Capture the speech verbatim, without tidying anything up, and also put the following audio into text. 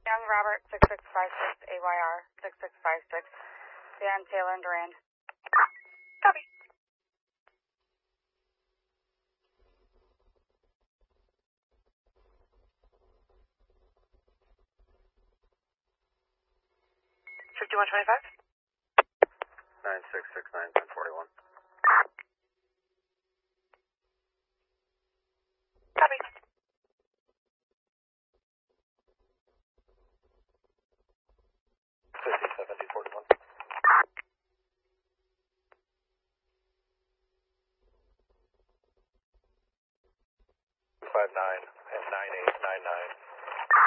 Young Robert, six six five six, A Y R, six six five six, Dan Taylor and Durand. Copy. fifty-one twenty-five? nine six six nine ten forty-one. Copy. fifty seventy forty-one.